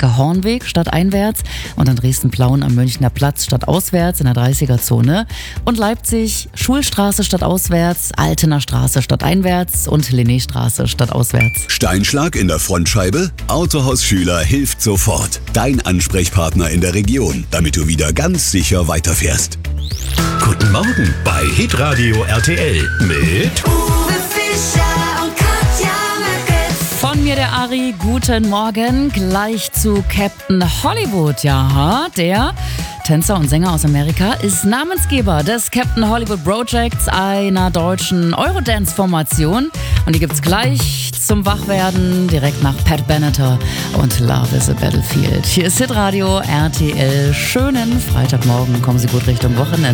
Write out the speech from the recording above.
Oskar-Horn-Weg stadteinwärts und in Dresden-Plauen am Münchner Platz stadtauswärts in der 30er-Zone und Leipzig Schulstraße stadtauswärts, Altener Straße stadteinwärts und Linnéstraße stadtauswärts. Steinschlag in der Frontscheibe? Autohaus Schüler hilft sofort. Dein Ansprechpartner in der Region, damit du wieder ganz sicher weiterfährst. Guten Morgen bei Hitradio RTL mit Uwe Fischer und Katja Möcke. Von mir der Ari, guten Morgen. Gleich zu Captain Hollywood. Ja, der Tänzer und Sänger aus Amerika ist Namensgeber des Captain Hollywood Projects, einer deutschen Eurodance-Formation. Und die gibt's gleich zum Wachwerden, direkt nach Pat Benatar und Love is a Battlefield. Hier ist Hitradio RTL. Schönen Freitagmorgen. Kommen Sie gut Richtung Wochenende.